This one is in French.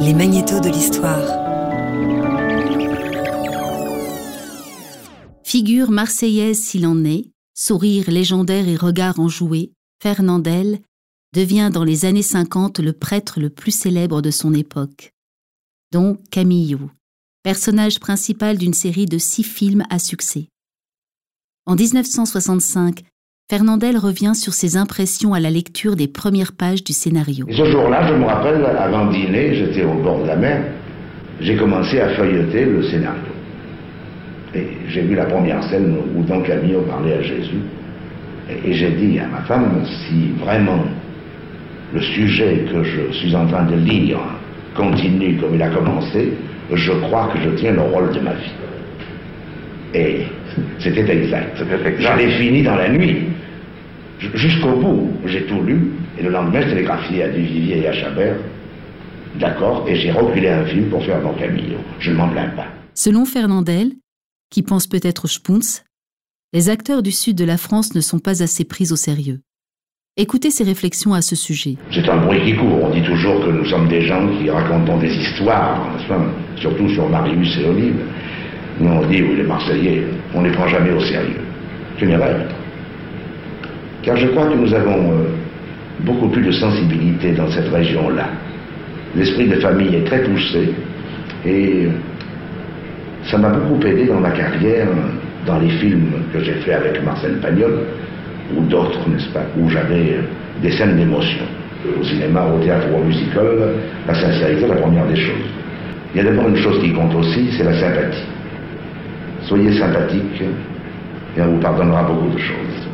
Les magnétos de l'histoire. Figure marseillaise s'il en est, sourire légendaire et regard enjoué, Fernandel devient dans les années 50 le prêtre le plus célèbre de son époque. Don Camillo, personnage principal d'une série de 6 films à succès. En 1965, Fernandel revient sur ses impressions à la lecture des premières pages du scénario. Et ce jour-là, je me rappelle, avant dîner, j'étais au bord de la mer, j'ai commencé à feuilleter le scénario. Et j'ai vu la première scène où Don Camillo parlait à Jésus. Et j'ai dit à ma femme, si vraiment le sujet que je suis en train de lire continue comme il a commencé, je crois que je tiens le rôle de ma vie. Et c'était exact. J'en ai fini dans la nuit. Jusqu'au bout, j'ai tout lu. Et le lendemain, je télégraphiais à Duvivier et à Chabert. D'accord, et j'ai reculé un film pour faire Don Camillo. Je ne m'en plains pas. Selon Fernandel, qui pense peut-être au Spunz, les acteurs du sud de la France ne sont pas assez pris au sérieux. Écoutez ses réflexions à ce sujet. C'est un bruit qui court. On dit toujours que nous sommes des gens qui racontons des histoires, n'est-ce pas ? Surtout sur Marius et Olive. Nous, on dit, oui, les Marseillais, on ne les prend jamais au sérieux. C'est une erreur. Car je crois que nous avons beaucoup plus de sensibilité dans cette région-là. L'esprit de famille est très poussé et ça m'a beaucoup aidé dans ma carrière, dans les films que j'ai fait avec Marcel Pagnol, ou d'autres, n'est-ce pas, où j'avais des scènes d'émotion. Au cinéma, au théâtre ou au musical, la sincérité est la première des choses. Il y a d'abord une chose qui compte aussi, c'est la sympathie. Soyez sympathique et on vous pardonnera beaucoup de choses.